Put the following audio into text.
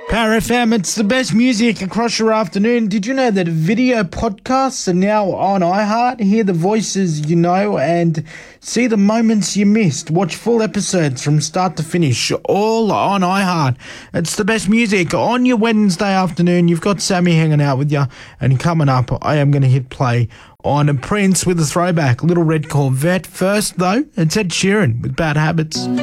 Power FM, it's the best music across your afternoon. Did you know that video podcasts are now on iHeart? Hear the voices you know and see the moments you missed. Watch full episodes from start to finish, all on iHeart. It's the best music on your Wednesday afternoon. You've got Sammy hanging out with you, and coming up, I am going to hit play on a Prince with a throwback, Little Red Corvette. First, though, it's Ed Sheeran with Bad Habits.